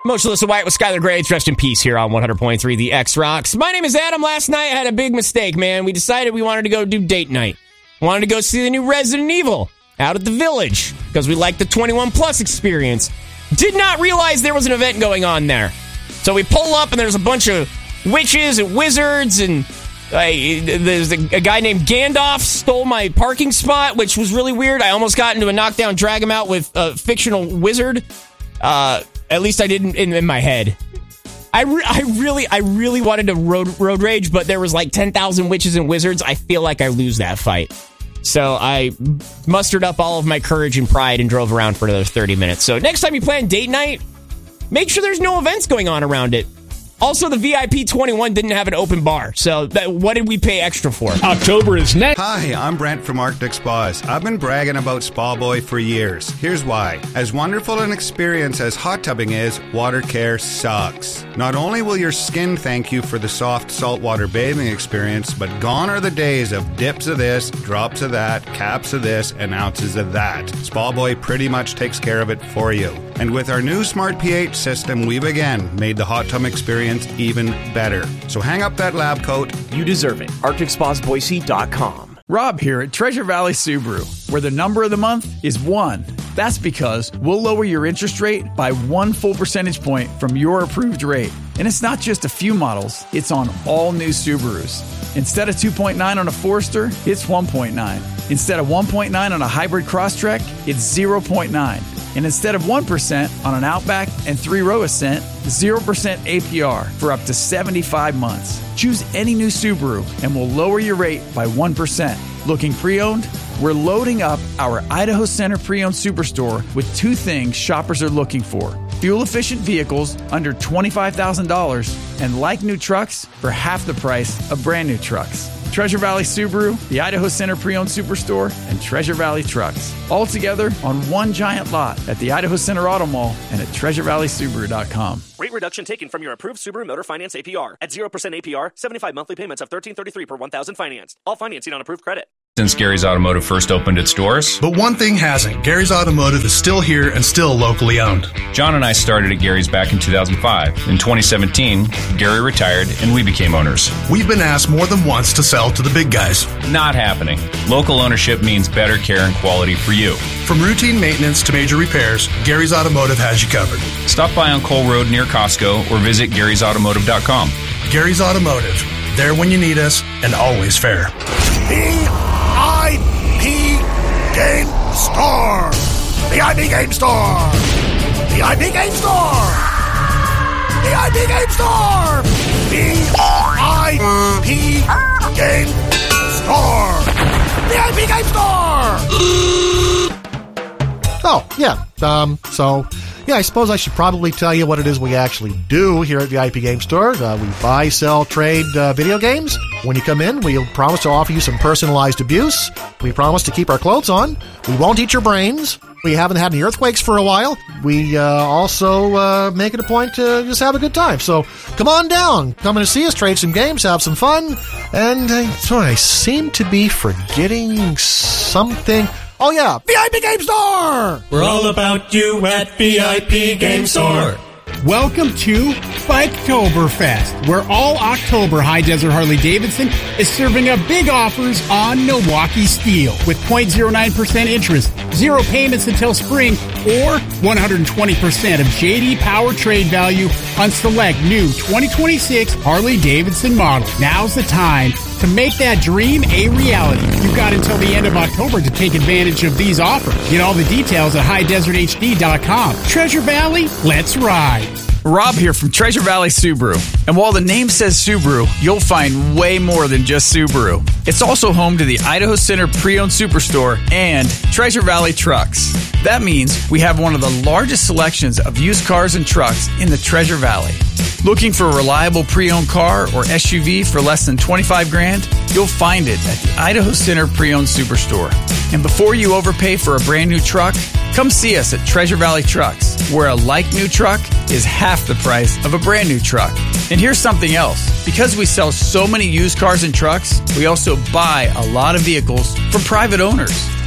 Motionless and White with Skylar Grades. Rest in peace here on 100.3 The X Rocks. My name is Adam. Last night I had a big mistake, man. We decided we wanted to go do date night. Wanted to go see the new Resident Evil out at the Village because we like the 21 plus experience. Did not realize there was an event going on there. So we pull up and there's a bunch of witches and wizards and there's a guy named Gandalf stole my parking spot, which was really weird. I almost got into a knockdown, drag him out with a fictional wizard. At least I didn't in my head. I really wanted to road rage, but there was like 10,000 witches and wizards. I feel like I lose that fight. So I mustered up all of my courage and pride and drove around for another 30 minutes. So next time you plan date night, make sure there's no events going on around it. Also, the VIP 21 didn't have an open bar, so what did we pay extra for? October is next. Hi, I'm Brent from Arctic Spas. I've been bragging about Spa Boy for years. Here's why. As wonderful an experience as hot tubbing is, water care sucks. Not only will your skin thank you for the soft saltwater bathing experience, but gone are the days of dips of this, drops of that, caps of this, and ounces of that. Spa Boy pretty much takes care of it for you. And with our new Smart pH system, we've again made the hot tub experience even better. So hang up that lab coat. You deserve it. ArcticSpasBoise.com. Rob here at Treasure Valley Subaru, where the number of the month is 1. That's because we'll lower your interest rate by 1 full percentage point from your approved rate. And it's not just a few models, it's on all new Subarus. Instead of 2.9 on a Forester, it's 1.9. Instead of 1.9 on a hybrid Crosstrek, it's 0.9. And instead of 1% on an Outback and 3-row Ascent, 0% APR for up to 75 months. Choose any new Subaru and we'll lower your rate by 1%. Looking pre-owned? We're loading up our Idaho Center Pre-Owned Superstore with 2 things shoppers are looking for. Fuel-efficient vehicles under $25,000 and like new trucks for half the price of brand new trucks. Treasure Valley Subaru, the Idaho Center Pre-Owned Superstore, and Treasure Valley Trucks. All together on one giant lot at the Idaho Center Auto Mall and at TreasureValleySubaru.com. Rate reduction taken from your approved Subaru Motor Finance APR. At 0% APR, 75 monthly payments of $13.33 per $1,000 financed. All financing on approved credit. Since Gary's Automotive first opened its doors. But one thing hasn't. Gary's Automotive is still here and still locally owned. John and I started at Gary's back in 2005. In 2017, Gary retired and we became owners. We've been asked more than once to sell to the big guys. Not happening. Local ownership means better care and quality for you. From routine maintenance to major repairs, Gary's Automotive has you covered. Stop by on Cole Road near Costco or visit Gary'sAutomotive.com. Gary's Automotive. There when you need us and always fair. VIP Game Store! VIP Game Store! VIP Game Store! VIP Game Store! VIP Game Store! VIP Game Store! I suppose I should probably tell you what it is we actually do here at VIP Game Store. We buy, sell, trade video games. When you come in, we'll promise to offer you some personalized abuse. We promise to keep our clothes on. We won't eat your brains. We haven't had any earthquakes for a while. We also make it a point to just have a good time. So come on down. Come in to see us, trade some games, have some fun. And I seem to be forgetting something. Oh, yeah, VIP Game Store! We're all about you at VIP Game Store. Welcome to Biketoberfest, where all October High Desert Harley-Davidson is serving up big offers on Milwaukee steel with 0.09% interest, 0 payments until spring, or 120% of JD Power trade value on select new 2026 Harley-Davidson models. Now's the time to make that dream a reality. You've got until the end of October to take advantage of these offers. Get all the details at highdeserthd.com. Treasure Valley, let's ride. Rob here from Treasure Valley Subaru. And while the name says Subaru, you'll find way more than just Subaru. It's also home to the Idaho Center Pre-Owned Superstore and Treasure Valley Trucks. That means we have one of the largest selections of used cars and trucks in the Treasure Valley. Looking for a reliable pre-owned car or SUV for less than $25,000? You'll find it at the Idaho Center Pre-Owned Superstore. And before you overpay for a brand new truck, come see us at Treasure Valley Trucks, where a like-new truck is half the price of a brand new truck. And here's something else. Because we sell so many used cars and trucks, we also buy a lot of vehicles from private owners.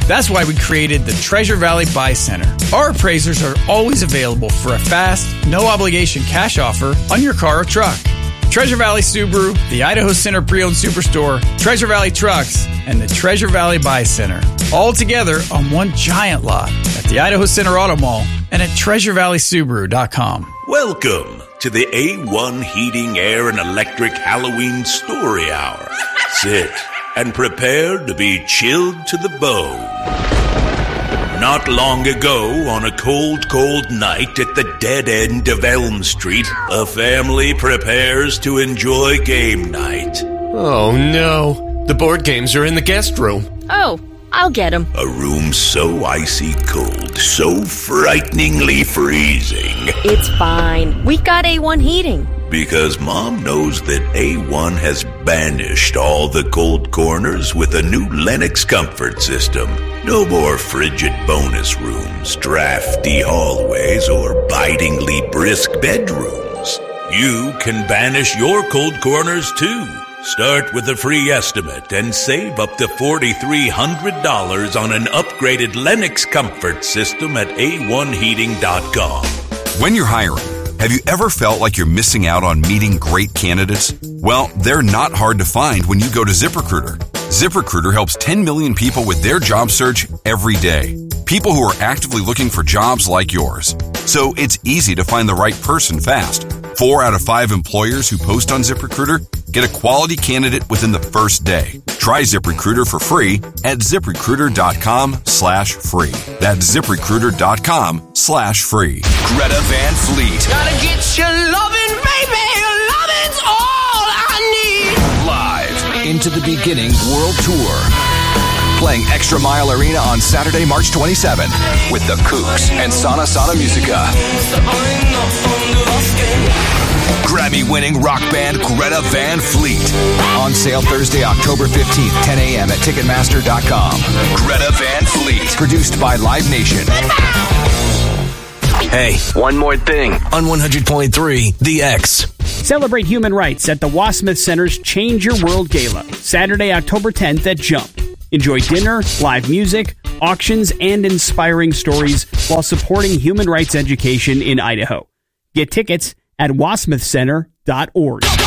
That's why we created the Treasure Valley Buy Center. Our appraisers are always available for a fast, no-obligation cash offer on your car or truck. Treasure Valley Subaru, the Idaho Center Pre-Owned Superstore, Treasure Valley Trucks, and the Treasure Valley Buy Center. All together on one giant lot at the Idaho Center Auto Mall and at TreasureValleySubaru.com. Welcome to the A1 Heating, Air, and Electric Halloween Story Hour. Sit and prepare to be chilled to the bone. Not long ago, on a cold, cold night at the dead end of Elm Street, a family prepares to enjoy game night. Oh no, the board games are in the guest room. Oh, I'll get them. A room so icy cold, so frighteningly freezing. It's fine. We got A1 heating. Because Mom knows that A1 has banished all the cold corners with a new Lennox comfort system. No more frigid bonus rooms, drafty hallways, or bitingly brisk bedrooms. You can banish your cold corners too. Start with a free estimate and save up to $4,300 on an upgraded Lennox comfort system at A1Heating.com. When you're hiring, have you ever felt like you're missing out on meeting great candidates? Well, they're not hard to find when you go to ZipRecruiter. ZipRecruiter helps 10 million people with their job search every day. People who are actively looking for jobs like yours. So it's easy to find the right person fast. 4 out of 5 employers who post on ZipRecruiter get a quality candidate within the first day. Try ZipRecruiter for free at ZipRecruiter.com/free. That's ZipRecruiter.com/free. Greta Van Fleet. Gotta get your lovin', baby. Your lovin's all I need. Live into the beginning world tour. Playing Extra Mile Arena on Saturday, March 27th with the Kooks and Sana Sana Musica. Grammy-winning rock band Greta Van Fleet. On sale Thursday, October 15th, 10 a.m. at Ticketmaster.com. Greta Van Fleet. Produced by Live Nation. Hey, one more thing. On 100.3, The X. Celebrate human rights at the Wasmuth Center's Change Your World Gala, Saturday, October 10th at Jump. Enjoy dinner, live music, auctions, and inspiring stories while supporting human rights education in Idaho. Get tickets at wasmuthcenter.org.